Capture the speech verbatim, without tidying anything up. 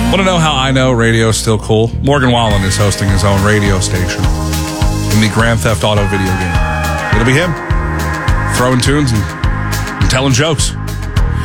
Want to know how I know radio is still cool? Morgan Wallen is hosting his own radio station in the Grand Theft Auto video game. It'll be him throwing tunes and, and telling jokes.